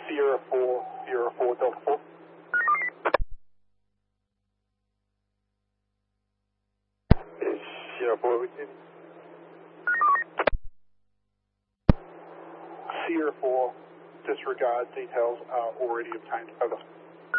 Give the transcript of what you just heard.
Sierra 4, Sierra 4, Delta 4. Sierra 4, we can. Sierra 4, disregard, details are already obtained. Over.